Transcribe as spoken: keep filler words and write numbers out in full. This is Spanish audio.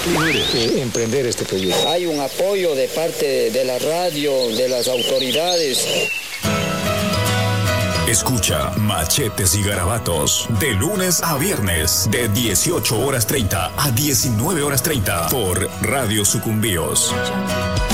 de emprender este proyecto. Hay un apoyo de parte de la radio, de las autoridades. Escucha Machetes y Garabatos de lunes a viernes de dieciocho horas treinta a diecinueve horas treinta por Radio Sucumbíos.